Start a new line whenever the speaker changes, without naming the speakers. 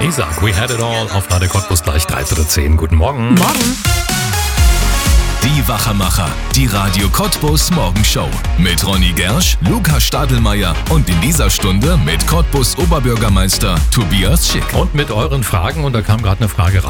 Isaac, we had it all auf Radio Cottbus gleich 3:10. Guten Morgen.
Morgen.
Die Wachermacher, die Radio Cottbus Morgenshow. Mit Ronny Gersch, Lukas Stadelmeier und in dieser Stunde mit Cottbus Oberbürgermeister Tobias Schick.
Und mit euren Fragen, und da kam gerade eine Frage rein.